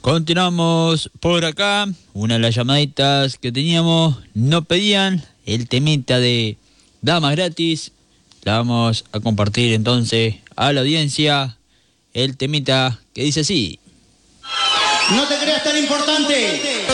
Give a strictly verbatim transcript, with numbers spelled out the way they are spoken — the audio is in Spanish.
Continuamos por acá. Una de las llamaditas que teníamos no pedían el temita de Damas Gratis. La vamos a compartir entonces a la audiencia. El temita que dice así. No te creas tan importante.